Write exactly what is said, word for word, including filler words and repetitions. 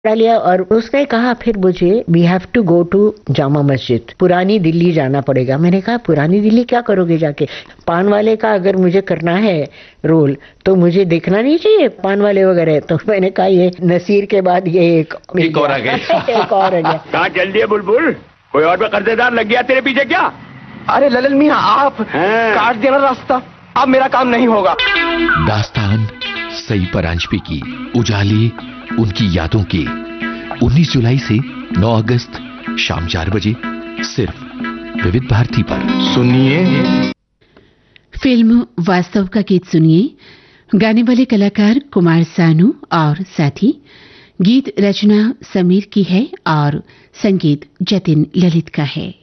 करा लिया और उसने कहा फिर मुझे we have to go to Jama Masjid, पुरानी दिल्ली जाना पड़ेगा। मैंने कहा पुरानी दिल्ली क्या करोगे जाके? पान वाले का अगर मुझे करना है रोल तो मुझे देखना नहीं चाहिए पान वाले वगैरह? तो मैंने कहा ये नसीर के बाद ये एक एक और आ गया। एक और आ गया। कहाँ चल दिए बुलबुल? कोई और भी कर्जेदार लग गया तेरे पीछे क्या? अरे ललन मियां आप काट देना रास्ता, अब मेरा काम नहीं होगा। दास्तान सई परांजपे की उजाली उनकी यादों की उन्नीस जुलाई से नौ अगस्त शाम चार बजे सिर्फ विविध भारती पर। सुनिए फिल्म वास्तव का गीत सुनिए। गाने वाले कलाकार कुमार सानू और साथी। गीत रचना समीर की है और संगीत जतिन ललित का है।